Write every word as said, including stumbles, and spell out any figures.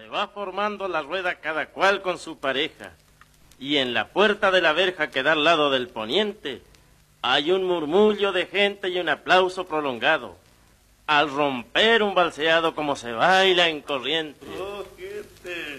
Se va formando la rueda cada cual con su pareja, y en la puerta de la verja que da al lado del poniente hay un murmullo de gente y un aplauso prolongado, al romper un balseado como se baila en corriente. Oh, gente.